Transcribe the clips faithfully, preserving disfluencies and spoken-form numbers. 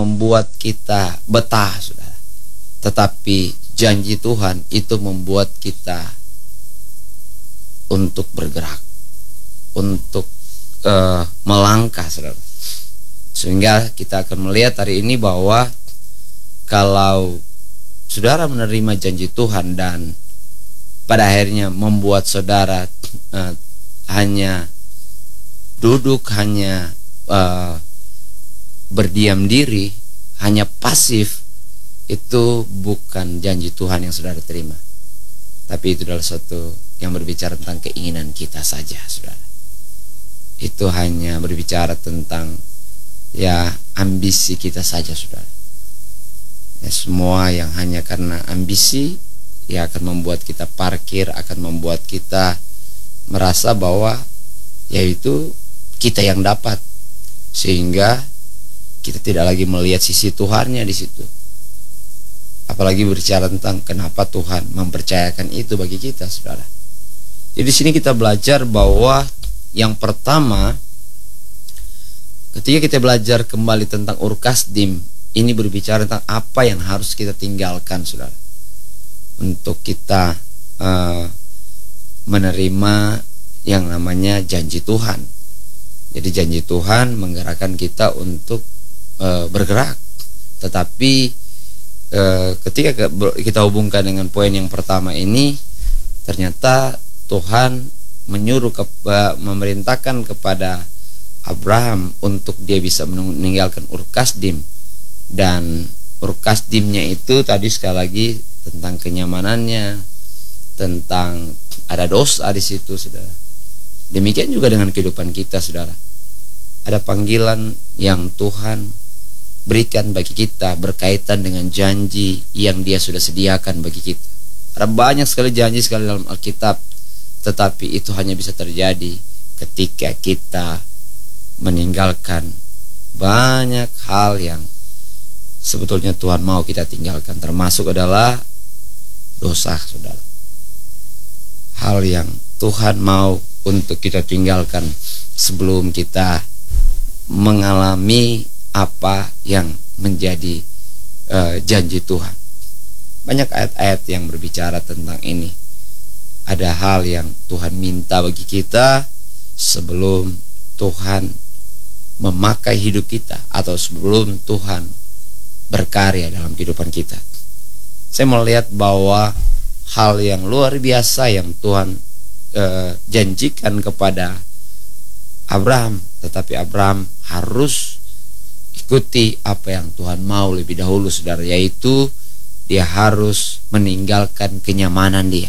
membuat kita betah, saudara. Tetapi janji Tuhan itu membuat kita untuk bergerak, untuk uh, melangkah, saudara. Sehingga kita akan melihat hari ini bahwa kalau saudara menerima janji Tuhan dan pada akhirnya membuat saudara uh, hanya duduk, hanya uh, berdiam diri, hanya pasif, itu bukan janji Tuhan yang saudara terima. Tapi itu adalah satu yang berbicara tentang keinginan kita saja, saudara. Itu hanya berbicara tentang ya ambisi kita saja, saudara. Ya, semua yang hanya karena ambisi ya akan membuat kita parkir, akan membuat kita merasa bahwa yaitu kita yang dapat, sehingga kita tidak lagi melihat sisi Tuhannya di situ. Apalagi berbicara tentang kenapa Tuhan mempercayakan itu bagi kita, saudara. Jadi di sini kita belajar bahwa yang pertama, ketika kita belajar kembali tentang Ur Kasdim, ini berbicara tentang apa yang harus kita tinggalkan, saudara, untuk kita uh, menerima yang namanya janji Tuhan. Jadi janji Tuhan menggerakkan kita untuk uh, bergerak. Tetapi uh, ketika kita hubungkan dengan poin yang pertama ini, ternyata Tuhan menyuruh ke, uh, memerintahkan kepada Abraham untuk dia bisa meninggalkan Ur Kasdim. Dan Ur Kasdimnya itu tadi sekali lagi tentang kenyamanannya, tentang ada dosa di situ, saudara. Demikian juga dengan kehidupan kita, saudara. Ada panggilan yang Tuhan berikan bagi kita berkaitan dengan janji yang Dia sudah sediakan bagi kita. Ada banyak sekali janji sekali dalam Alkitab, tetapi itu hanya bisa terjadi ketika kita meninggalkan banyak hal yang sebetulnya Tuhan mau kita tinggalkan, termasuk adalah dosa, saudara. Hal yang Tuhan mau untuk kita tinggalkan sebelum kita mengalami apa yang menjadi uh, janji Tuhan. Banyak ayat-ayat yang berbicara tentang ini. Ada hal yang Tuhan minta bagi kita sebelum Tuhan memakai hidup kita, atau sebelum Tuhan berkarya dalam kehidupan kita. Saya melihat bahwa hal yang luar biasa yang Tuhan eh, janjikan kepada Abraham, tetapi Abraham harus ikuti apa yang Tuhan mau lebih dahulu, saudara, yaitu dia harus meninggalkan kenyamanan dia.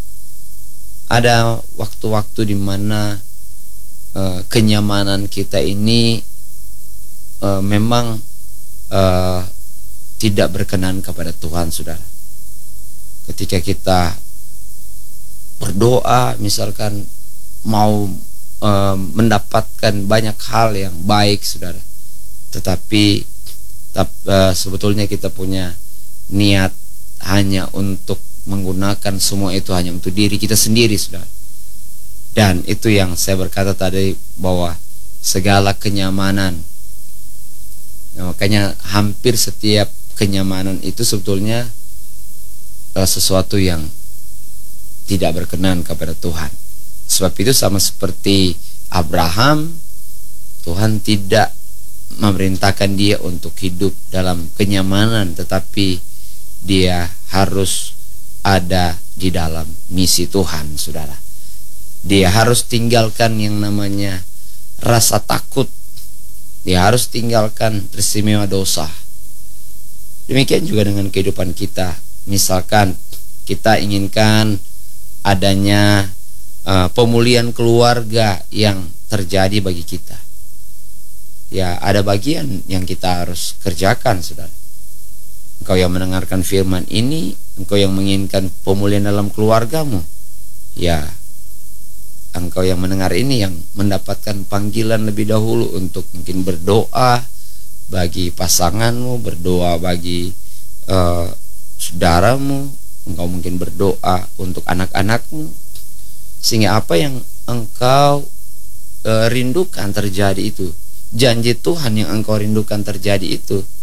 Ada waktu-waktu di mana eh, kenyamanan kita ini eh, memang eh, tidak berkenan kepada Tuhan, saudara. Ketika kita berdoa, misalkan mau e, mendapatkan banyak hal yang baik, saudara, tetapi tap, e, sebetulnya kita punya niat hanya untuk menggunakan semua itu hanya untuk diri kita sendiri, saudara. Dan itu yang saya berkata tadi, bahwa segala kenyamanan, ya, makanya hampir setiap kenyamanan itu sebetulnya adalah sesuatu yang tidak berkenan kepada Tuhan. Sebab itu sama seperti Abraham, Tuhan tidak memerintahkan dia untuk hidup dalam kenyamanan, tetapi dia harus ada di dalam misi Tuhan, saudara. Dia harus tinggalkan yang namanya rasa takut. Dia harus tinggalkan teristimewa dosa. Demikian juga dengan kehidupan kita. Misalkan kita inginkan adanya uh, pemulihan keluarga yang terjadi bagi kita, ya ada bagian yang kita harus kerjakan, saudara. Engkau yang mendengarkan firman ini, engkau yang menginginkan pemulihan dalam keluargamu, ya engkau yang mendengar ini yang mendapatkan panggilan lebih dahulu untuk mungkin berdoa bagi pasanganmu, berdoa bagi uh, saudaramu, engkau mungkin berdoa untuk anak-anakmu, sehingga apa yang engkau uh, rindukan terjadi itu, janji Tuhan yang engkau rindukan terjadi itu